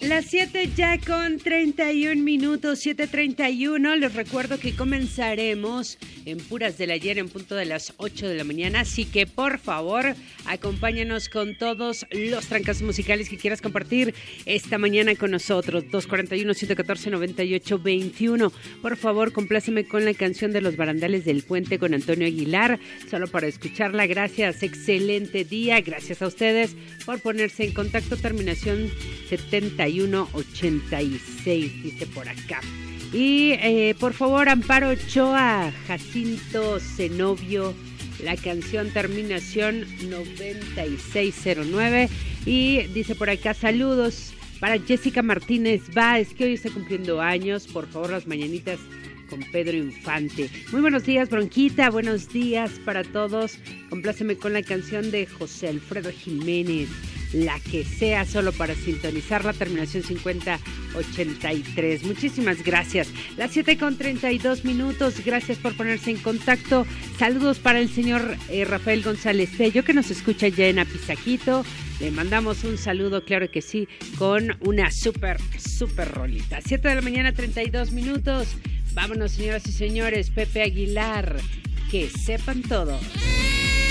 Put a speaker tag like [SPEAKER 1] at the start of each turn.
[SPEAKER 1] Las 7 ya con 31 minutos, 7:31. Les recuerdo que comenzaremos en Puras del Ayer en punto de las 8 de la mañana. Así que, por favor, acompáñanos con todos los trancazos musicales que quieras compartir esta mañana con nosotros. 241-714-9821. Por favor, compláceme con la canción de Los Barandales del Puente con Antonio Aguilar. Solo para escucharla. Gracias. Excelente día. Gracias a ustedes por ponerse en contacto. Terminación 7186, dice por acá. Y por favor, Amparo Ochoa, Jacinto Zenobio, la canción terminación 9609. Y dice por acá, saludos para Jessica Martínez Báez, que hoy está cumpliendo años. Por favor, las mañanitas con Pedro Infante. Muy buenos días, Bronquita. Buenos días para todos. Compláceme con la canción de José Alfredo Jiménez, La que sea, solo para sintonizar la terminación 5083. Muchísimas gracias. Las 7:32. Gracias por ponerse en contacto. Saludos para el señor Rafael González Tello, que nos escucha ya en Apizajito. Le mandamos un saludo, claro que sí, con una súper rolita. 7 de la mañana, 32 minutos. Vámonos, señoras y señores. Pepe Aguilar, que sepan todos.